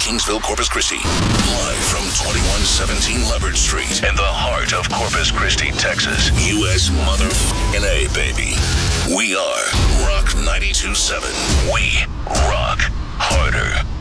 Kingsville, Corpus Christi. Live from 2117 Leverage Street in the heart of Corpus Christi, Texas. U.S. motherfucking A, baby. We are Rock 92.7. We rock harder.